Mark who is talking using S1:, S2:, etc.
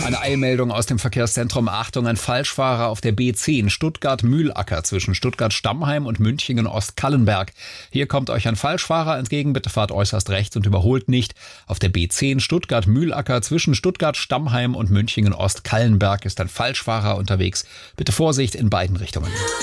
S1: Eine Eilmeldung aus dem Verkehrszentrum. Achtung, ein Falschfahrer auf der B10 Stuttgart-Mühlacker zwischen Stuttgart-Stammheim und Münchingen-Ostkallenberg. Hier kommt euch ein Falschfahrer entgegen. Bitte fahrt äußerst rechts und überholt nicht. Auf der B10 Stuttgart-Mühlacker zwischen Stuttgart-Stammheim und Münchingen-Ostkallenberg ist ein Falschfahrer unterwegs. Bitte Vorsicht in beiden Richtungen.